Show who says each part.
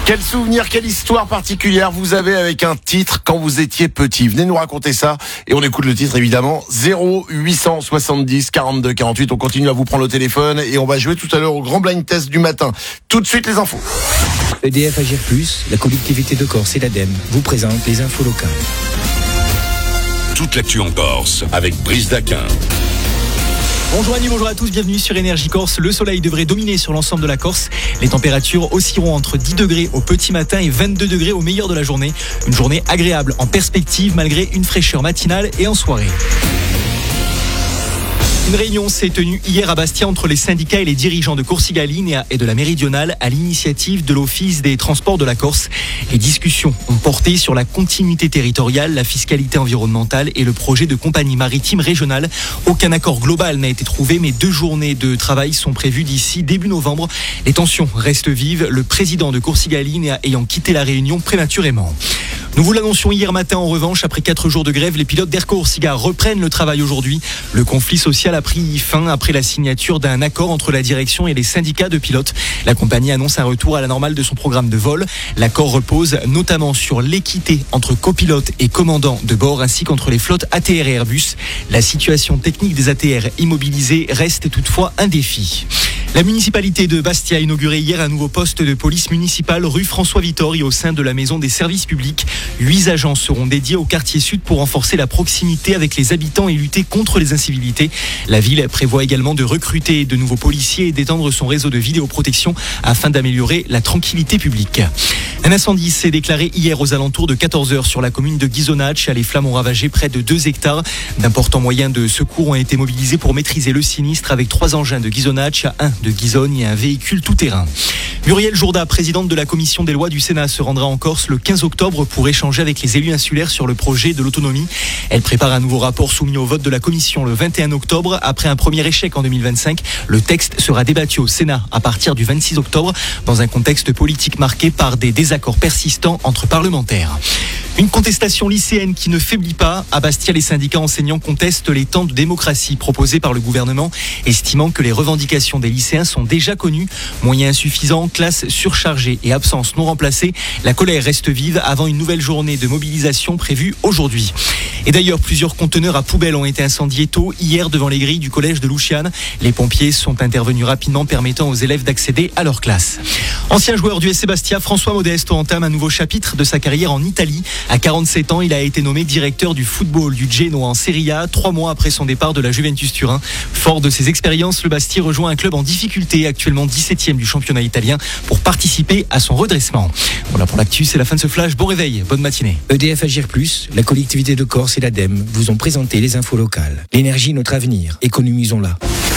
Speaker 1: Quel souvenir, quelle histoire particulière vous avez avec un titre quand vous étiez petit? Venez nous raconter ça et on écoute le titre évidemment. 0870 42 48. On continue à vous prendre le téléphone et on va jouer tout à l'heure au grand blind test du matin. Tout de suite les infos.
Speaker 2: EDF Agir Plus, la collectivité de Corse et l'ADEME vous présentent les infos locales.
Speaker 3: Toute l'actu en Corse avec Brice Daquin.
Speaker 4: Bonjour Annie, bonjour à tous, bienvenue sur Énergie Corse. Le soleil devrait dominer sur l'ensemble de la Corse. Les températures oscilleront entre 10 degrés au petit matin et 22 degrés au meilleur de la journée. Une journée agréable en perspective malgré une fraîcheur matinale et en soirée. Une réunion s'est tenue hier à Bastia entre les syndicats et les dirigeants de Coursiga-Linea et de la Méridionale à l'initiative de l'Office des transports de la Corse. Les discussions ont porté sur la continuité territoriale, la fiscalité environnementale et le projet de compagnie maritime régionale. Aucun accord global n'a été trouvé, mais 2 journées de travail sont prévues d'ici début novembre. Les tensions restent vives, le président de Coursiga-Linea ayant quitté la réunion prématurément. Nous vous l'annoncions hier matin, en revanche, après 4 jours de grève, les pilotes d'Air Coursiga reprennent le travail aujourd'hui. Le conflit social a pris fin après la signature d'un accord entre la direction et les syndicats de pilotes. La compagnie annonce un retour à la normale de son programme de vol. L'accord repose notamment sur l'équité entre copilotes et commandants de bord, ainsi qu'entre les flottes ATR et Airbus. La situation technique des ATR immobilisés reste toutefois un défi. La municipalité de Bastia a inauguré hier un nouveau poste de police municipale rue François Vittori au sein de la maison des services publics. 8 agents seront dédiés au quartier sud pour renforcer la proximité avec les habitants et lutter contre les incivilités. La ville prévoit également de recruter de nouveaux policiers et d'étendre son réseau de vidéoprotection afin d'améliorer la tranquillité publique. Un incendie s'est déclaré hier aux alentours de 14h sur la commune de Ghisonaccia. Les flammes ont ravagé près de 2 hectares. D'importants moyens de secours ont été mobilisés pour maîtriser le sinistre avec 3 engins de Ghisonaccia, un de Ghisogne et un véhicule tout-terrain. Muriel Jourda, présidente de la commission des lois du Sénat, se rendra en Corse le 15 octobre pour échanger avec les élus insulaires sur le projet de l'autonomie. Elle prépare un nouveau rapport soumis au vote de la commission le 21 octobre. Après un premier échec en 2025, le texte sera débattu au Sénat à partir du 26 octobre dans un contexte politique marqué par des désaccords persistants entre parlementaires. Une contestation lycéenne qui ne faiblit pas. À Bastia, les syndicats enseignants contestent les temps de démocratie proposés par le gouvernement, estimant que les revendications des lycéens sont déjà connues. Moyens insuffisants, classes surchargées et absences non remplacées. La colère reste vive avant une nouvelle journée de mobilisation prévue aujourd'hui. Et d'ailleurs, plusieurs conteneurs à poubelles ont été incendiés tôt hier devant les grilles du collège de Louchiane. Les pompiers sont intervenus rapidement, permettant aux élèves d'accéder à leur classe. Ancien joueur du SC Bastia, François Modesto entame un nouveau chapitre de sa carrière en Italie. À 47 ans, il a été nommé directeur du football du Genoa en Serie A, 3 mois après son départ de la Juventus Turin. Fort de ses expériences, le Bastia rejoint un club en difficulté, actuellement 17e du championnat italien, pour participer à son redressement. Voilà pour l'actu, c'est la fin de ce flash. Bon réveil, bonne matinée.
Speaker 2: EDF Agir Plus, la collectivité de Corse et l'ADEME vous ont présenté les infos locales. L'énergie, notre avenir. Économisons-la.